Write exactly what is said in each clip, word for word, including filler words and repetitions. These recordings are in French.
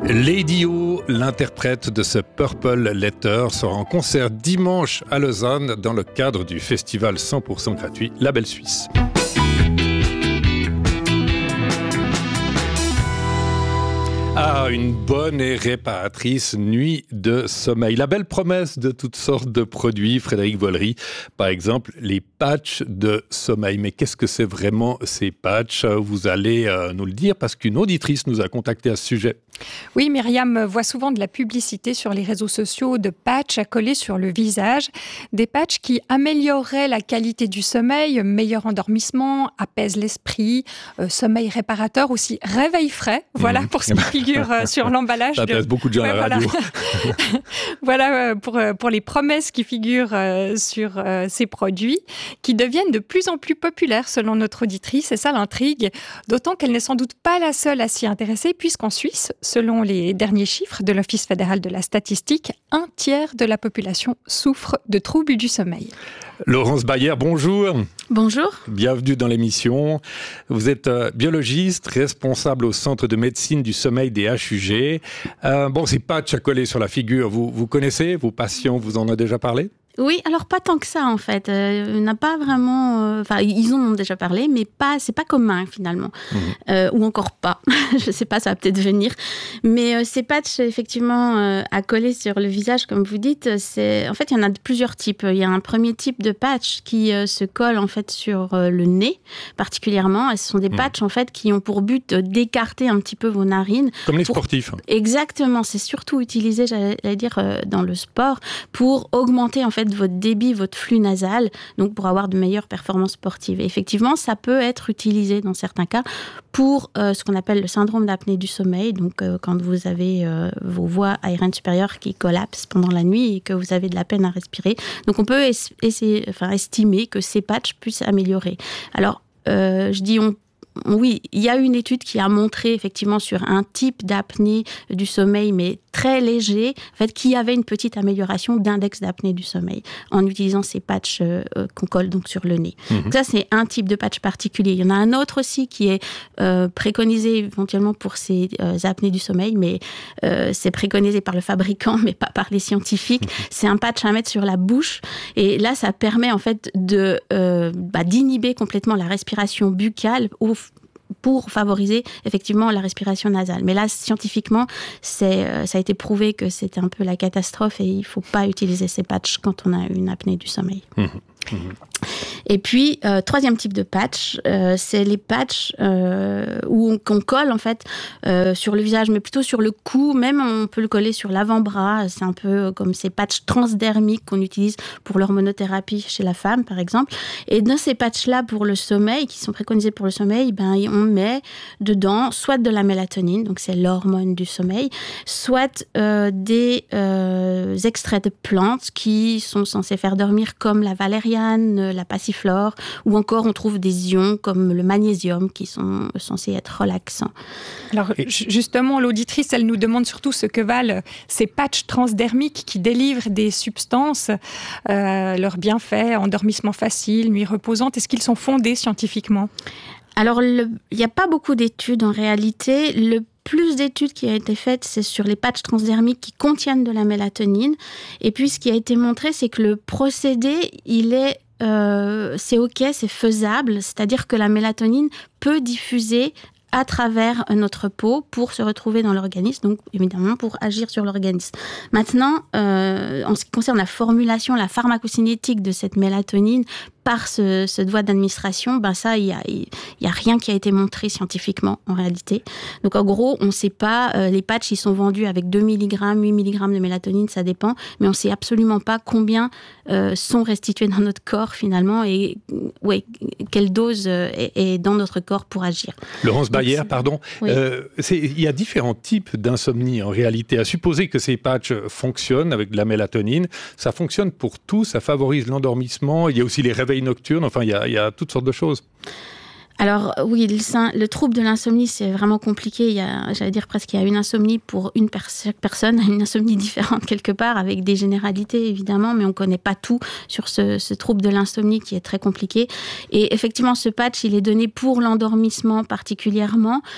Lady O, l'interprète de ce Purple Letter, sera en concert dimanche à Lausanne dans le cadre du festival cent pour cent gratuit Label Suisse. Ah, une bonne et réparatrice nuit de sommeil. La belle promesse de toutes sortes de produits, Frédéric Vollery, par exemple, les patchs de sommeil. Mais qu'est-ce que c'est vraiment ces patchs ? Vous allez euh, nous le dire parce qu'une auditrice nous a contacté à ce sujet. Oui, Myriam voit souvent de la publicité sur les réseaux sociaux de patchs à coller sur le visage. Des patchs qui amélioreraient la qualité du sommeil, meilleur endormissement, apaisent l'esprit, euh, sommeil réparateur, aussi réveil frais. Voilà mmh. pour ce qui figure euh, sur l'emballage. Ça intéresse de... beaucoup de gens ouais, à la radio. Voilà, voilà euh, pour, euh, pour les promesses qui figurent euh, sur euh, ces produits, qui deviennent de plus en plus populaires selon notre auditrice. Et ça l'intrigue, d'autant qu'elle n'est sans doute pas la seule à s'y intéresser, puisqu'en Suisse, selon les derniers chiffres de l'Office fédéral de la statistique, un tiers de la population souffre de troubles du sommeil. Laurence Bayer, bonjour. Bonjour. Bienvenue dans l'émission. Vous êtes euh, biologiste, responsable au Centre de médecine du sommeil des H U G. Euh, bon, ces patchs à coller sur la figure, vous, vous connaissez, vos patients vous en ont déjà parlé ? Oui, alors pas tant que ça en fait. Euh, n'a pas vraiment. Enfin, euh, ils en ont déjà parlé, mais pas. C'est pas commun finalement, mmh. euh, ou encore pas. Je sais pas, ça va peut-être venir. Mais euh, ces patchs effectivement euh, à coller sur le visage, comme vous dites, c'est. En fait, il y en a de plusieurs types. Il y a un premier type de patch qui euh, se colle en fait sur euh, le nez, particulièrement. Et ce sont des mmh. patchs en fait qui ont pour but d'écarter un petit peu vos narines. Comme les pour... sportifs. Exactement. C'est surtout utilisé, j'allais, j'allais dire, euh, dans le sport pour augmenter en fait votre débit, votre flux nasal, donc pour avoir de meilleures performances sportives. Et effectivement, ça peut être utilisé dans certains cas pour euh, ce qu'on appelle le syndrome d'apnée du sommeil, donc euh, quand vous avez euh, vos voies aériennes supérieures qui collapsent pendant la nuit et que vous avez de la peine à respirer. Donc on peut es- essayer, enfin, estimer que ces patchs puissent améliorer. Alors, euh, je dis on Oui, il y a une étude qui a montré effectivement sur un type d'apnée du sommeil, mais très léger, en fait, qui avait une petite amélioration d'index d'apnée du sommeil en utilisant ces patchs euh, qu'on colle donc sur le nez. Mmh. Donc ça, c'est un type de patch particulier. Il y en a un autre aussi qui est euh, préconisé éventuellement pour ces euh, apnées du sommeil, mais euh, c'est préconisé par le fabricant, mais pas par les scientifiques. Mmh. C'est un patch à mettre sur la bouche, et là, ça permet en fait de euh, bah, d'inhiber complètement la respiration buccale au pour favoriser effectivement la respiration nasale. Mais là, scientifiquement, c'est, euh, ça a été prouvé que c'était un peu la catastrophe et il ne faut pas utiliser ces patchs quand on a une apnée du sommeil. Mmh. Mmh. Et puis, euh, troisième type de patch, euh, c'est les patchs euh, où on, qu'on colle en fait euh, sur le visage, mais plutôt sur le cou. Même on peut le coller sur l'avant-bras. C'est un peu comme ces patchs transdermiques qu'on utilise pour l'hormonothérapie chez la femme, par exemple. Et dans ces patchs-là pour le sommeil, qui sont préconisés pour le sommeil, ben on met dedans soit de la mélatonine, donc c'est l'hormone du sommeil, soit euh, des euh, extraits de plantes qui sont censés faire dormir, comme la valériane, la passiflore, ou encore on trouve des ions comme le magnésium qui sont censés être relaxants. Alors justement, l'auditrice, elle nous demande surtout ce que valent ces patchs transdermiques qui délivrent des substances, euh, leurs bienfaits, endormissement facile, nuit reposante. Est-ce qu'ils sont fondés scientifiquement ? Alors, il n'y a pas beaucoup d'études en réalité. Le plus d'études qui a été faites, c'est sur les patchs transdermiques qui contiennent de la mélatonine. Et puis, ce qui a été montré, c'est que le procédé, il est Euh, c'est ok, c'est faisable, c'est-à-dire que la mélatonine peut diffuser à travers notre peau pour se retrouver dans l'organisme, donc évidemment pour agir sur l'organisme. Maintenant, euh, en ce qui concerne la formulation, la pharmacocinétique de cette mélatonine par ce, cette voie d'administration, ben ça, il y a, il y a rien qui a été montré scientifiquement en réalité. Donc en gros, on ne sait pas, euh, les patchs ils sont vendus avec deux milligrammes, huit milligrammes de mélatonine, ça dépend, mais on ne sait absolument pas combien euh, sont restitués dans notre corps finalement et ouais, quelle dose euh, est, est dans notre corps pour agir. Laurence Bayer, pardon, oui. euh, c'est, il y a différents types d'insomnie en réalité. À supposer que ces patchs fonctionnent avec de la mélatonine, ça fonctionne pour tout, ça favorise l'endormissement, il y a aussi les réveils nocturnes, enfin il y a, il y a toutes sortes de choses. Alors oui, le, le trouble de l'insomnie, c'est vraiment compliqué. Il y a, j'allais dire presque, il y a une insomnie pour une per- chaque personne, une insomnie différente quelque part, avec des généralités évidemment, mais on ne connaît pas tout sur ce, ce trouble de l'insomnie qui est très compliqué. Et effectivement, ce patch, il est donné pour l'endormissement particulièrement.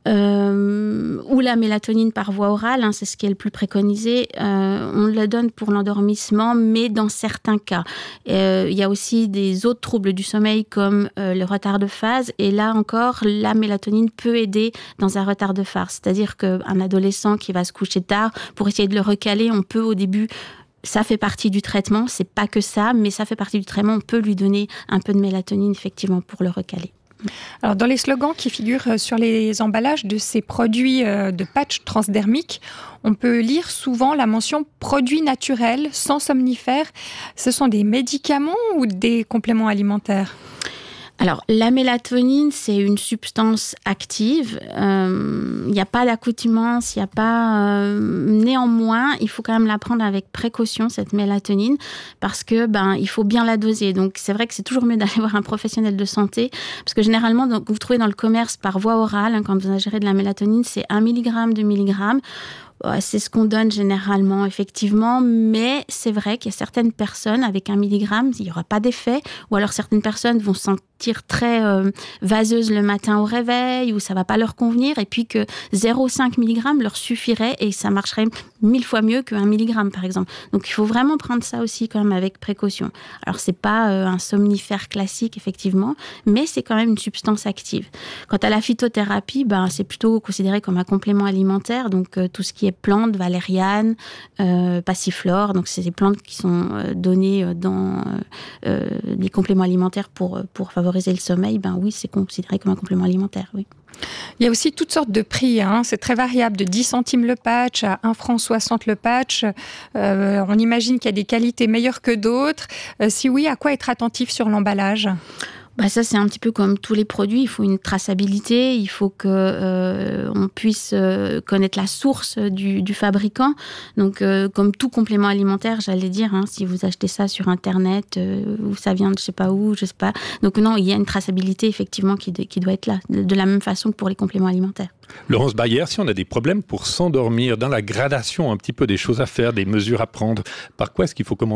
euh, ou la mélatonine par voie orale, hein, c'est ce qui est le plus préconisé. Euh, on le donne pour l'endormissement, mais dans certains cas. Euh, il y a aussi des autres troubles du sommeil comme euh, le retard de phase, et là encore, la mélatonine peut aider dans un retard de phase. C'est-à-dire qu'un adolescent qui va se coucher tard, pour essayer de le recaler, on peut au début... Ça fait partie du traitement, c'est pas que ça, mais ça fait partie du traitement. On peut lui donner un peu de mélatonine, effectivement, pour le recaler. Alors, dans les slogans qui figurent sur les emballages de ces produits de patch transdermiques, on peut lire souvent la mention « produits naturels, sans somnifères ». Ce sont des médicaments ou des compléments alimentaires ? Alors, la mélatonine, c'est une substance active. Il euh, n'y a pas d'accoutumance, il n'y a pas... Euh, néanmoins, il faut quand même la prendre avec précaution, cette mélatonine, parce que ben, il faut bien la doser. Donc, c'est vrai que c'est toujours mieux d'aller voir un professionnel de santé, parce que généralement, donc, vous trouvez dans le commerce par voie orale, hein, quand vous ingérez de la mélatonine, c'est un milligramme, deux milligrammes. C'est ce qu'on donne généralement, effectivement, mais c'est vrai qu'il y a certaines personnes avec un milligramme, il n'y aura pas d'effet, ou alors certaines personnes vont se sentir très euh, vaseuses le matin au réveil, ou ça ne va pas leur convenir, et puis que zéro virgule cinq milligrammes leur suffirait, et ça marcherait mille fois mieux qu'un milligramme, par exemple. Donc il faut vraiment prendre ça aussi quand même avec précaution. Alors ce n'est pas euh, un somnifère classique, effectivement, mais c'est quand même une substance active. Quant à la phytothérapie, ben, c'est plutôt considéré comme un complément alimentaire, donc euh, tout ce qui est plantes, valériane, euh, passiflore. Donc, c'est des plantes qui sont euh, données dans euh, des compléments alimentaires pour, pour favoriser le sommeil. Ben oui, c'est considéré comme un complément alimentaire, oui. Il y a aussi toutes sortes de prix, hein. C'est très variable, de dix centimes le patch à un franc soixante le patch. Euh, on imagine qu'il y a des qualités meilleures que d'autres. Euh, si oui, à quoi être attentif sur l'emballage ? Bah ça, c'est un petit peu comme tous les produits. Il faut une traçabilité, il faut que euh, on puisse euh, connaître la source du, du fabricant. Donc, euh, comme tout complément alimentaire, j'allais dire, hein, si vous achetez ça sur Internet, euh, ou ça vient de je sais pas où, je sais pas. Donc non, il y a une traçabilité effectivement qui, de, qui doit être là, de, de la même façon que pour les compléments alimentaires. Laurence Bayer, si on a des problèmes pour s'endormir, dans la gradation un petit peu des choses à faire, des mesures à prendre, par quoi est-ce qu'il faut commencer ?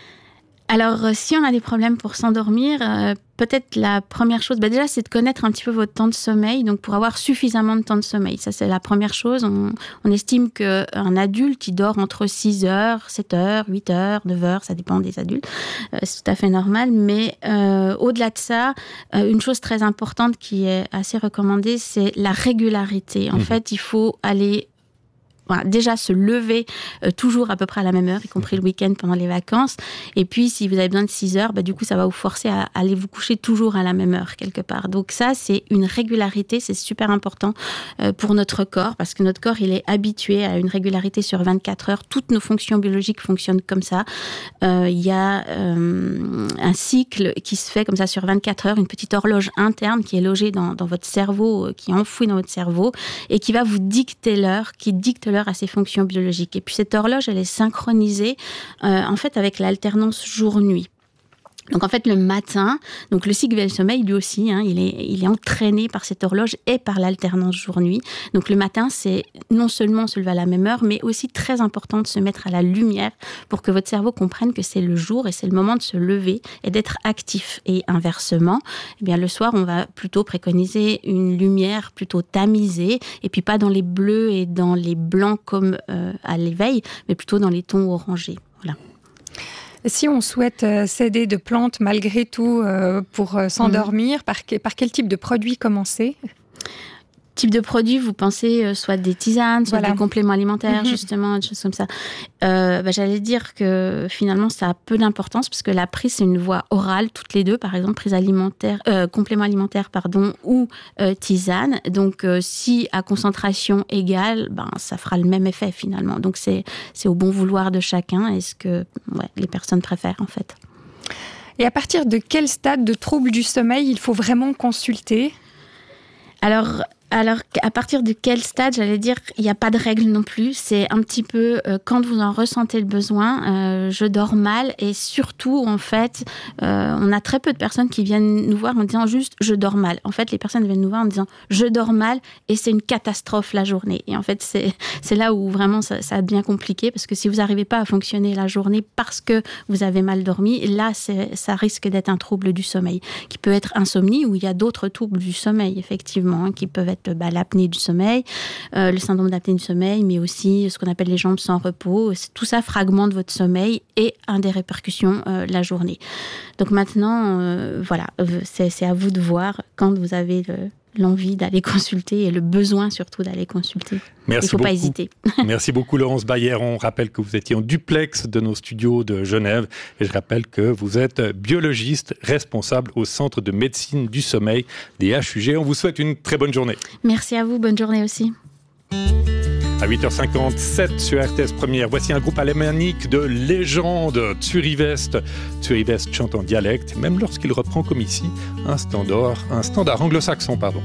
Alors, si on a des problèmes pour s'endormir, euh, peut-être la première chose, bah déjà, c'est de connaître un petit peu votre temps de sommeil, donc pour avoir suffisamment de temps de sommeil. Ça, c'est la première chose. On, on estime qu'un adulte, il dort entre six heures, sept heures, huit heures, neuf heures, ça dépend des adultes. Euh, c'est tout à fait normal, mais euh, au-delà de ça, euh, une chose très importante qui est assez recommandée, c'est la régularité. En mmh. fait, il faut aller... Voilà, déjà se lever euh, toujours à peu près à la même heure, y compris le week-end pendant les vacances. Et puis, si vous avez besoin de six heures, bah, du coup, ça va vous forcer à aller vous coucher toujours à la même heure, quelque part. Donc ça, c'est une régularité, c'est super important euh, pour notre corps, parce que notre corps, il est habitué à une régularité sur vingt-quatre heures. Toutes nos fonctions biologiques fonctionnent comme ça. Euh, il y a euh, un cycle qui se fait comme ça sur vingt-quatre heures, une petite horloge interne qui est logée dans, dans votre cerveau, qui est enfouie dans votre cerveau, et qui va vous dicter l'heure, qui dicte l'heure à ses fonctions biologiques. Et puis cette horloge, elle est synchronisée euh, en fait avec l'alternance jour-nuit. Donc en fait le matin, donc le cycle du sommeil lui aussi, hein, il est il est entraîné par cette horloge et par l'alternance jour-nuit. Donc le matin, c'est non seulement se lever à la même heure, mais aussi très important de se mettre à la lumière pour que votre cerveau comprenne que c'est le jour et c'est le moment de se lever et d'être actif. Et inversement, eh bien le soir, on va plutôt préconiser une lumière plutôt tamisée et puis pas dans les bleus et dans les blancs comme euh, à l'éveil, mais plutôt dans les tons orangés. Voilà. Si on souhaite euh, s'aider de plantes malgré tout euh, pour euh, s'endormir, mmh. par, par quel type de produit commencer ? Type de produit, vous pensez euh, soit des tisanes, soit voilà. des compléments alimentaires, mmh. justement, des choses comme ça. Euh, bah, j'allais dire que finalement, ça a peu d'importance parce que la prise, c'est une voie orale, toutes les deux, par exemple, prise alimentaire, euh, complément alimentaire, pardon, ou euh, tisane. Donc, euh, si à concentration égale, ben, ça fera le même effet finalement. Donc, c'est, c'est au bon vouloir de chacun et ce que ouais, les personnes préfèrent en fait. Et à partir de quel stade de trouble du sommeil il faut vraiment consulter ? Alors, Alors, à partir de quel stade, j'allais dire, il n'y a pas de règle non plus. C'est un petit peu euh, quand vous en ressentez le besoin, euh, je dors mal. Et surtout, en fait, euh, on a très peu de personnes qui viennent nous voir en disant juste « je dors mal ». En fait, les personnes viennent nous voir en disant « je dors mal » et c'est une catastrophe la journée. Et en fait, c'est, c'est là où vraiment ça, ça devient compliqué parce que si vous n'arrivez pas à fonctionner la journée parce que vous avez mal dormi, là, c'est, ça risque d'être un trouble du sommeil qui peut être insomnie ou il y a d'autres troubles du sommeil, effectivement, hein, qui peuvent être fait bah, l'apnée du sommeil, euh, le syndrome d'apnée du sommeil, mais aussi ce qu'on appelle les jambes sans repos. Tout ça fragmente votre sommeil et a des répercussions euh, la journée. Donc maintenant, euh, voilà, c'est, c'est à vous de voir quand vous avez le, l'envie d'aller consulter et le besoin surtout d'aller consulter. Merci Il ne faut beaucoup. pas hésiter. Merci beaucoup Laurence Bayer. On rappelle que vous étiez en duplex de nos studios de Genève et je rappelle que vous êtes biologiste responsable au Centre de médecine du sommeil des H U G. On vous souhaite une très bonne journée. Merci à vous, bonne journée aussi. À huit heures cinquante-sept sur R T S Première, voici un groupe alémanique de légende, Tsurivest. Tsurivest chante en dialecte, même lorsqu'il reprend comme ici un standard, un standard anglo-saxon, pardon.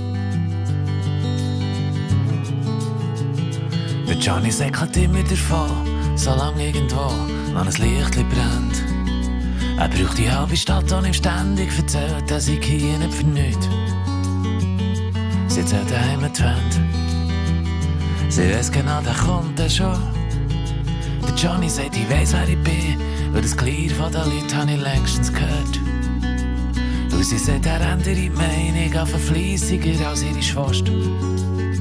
Der Johnny sagt grad immer davon, solange irgendwo noch ein Lichtchen brennt. Er braucht die halbe Stadt und ihm ständig erzählt, dass ich hier nicht für nichts. Sie erzählt daheim die Wand. Sie weiss genau, der kommt dann schon. Der Johnny sagt, ich weiss, wer ich bin, weil das Glied von den Leuten habe ich längstens gehört. Und sie sagt, er ändert die Meinung, aber fleissiger als ihre Schwester.